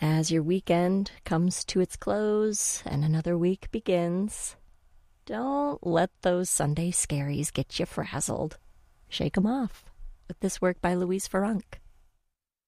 As your weekend comes to its close and another week begins, don't let those Sunday scaries get you frazzled. Shake 'em off with this work by Louise Farunk.